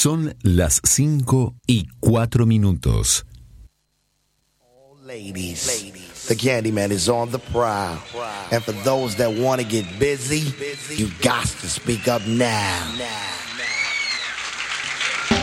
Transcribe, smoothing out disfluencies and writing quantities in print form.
Son las 5:04. Ladies, the Candyman is on the prowl. And for those that want to get busy, you got to speak up now.